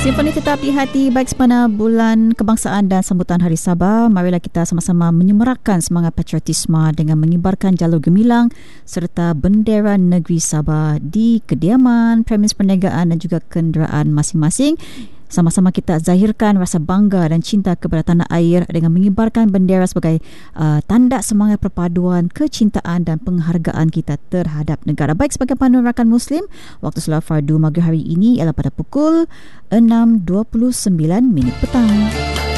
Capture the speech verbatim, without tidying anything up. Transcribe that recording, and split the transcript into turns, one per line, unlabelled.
Simfoni Tetap di Hati, baik sempena Bulan Kebangsaan dan sambutan Hari Sabah. Marilah kita sama-sama menyemarakkan semangat patriotisme dengan mengibarkan jalur gemilang serta bendera negeri Sabah di kediaman, premis perniagaan dan juga kenderaan masing-masing. Sama-sama kita zahirkan rasa bangga dan cinta kepada tanah air dengan mengibarkan bendera sebagai uh, tanda semangat perpaduan, kecintaan dan penghargaan kita terhadap negara. Baik, sebagai panduan rakan Muslim, waktu solat fardu maghrib hari ini ialah pada pukul enam dua puluh sembilan minit petang.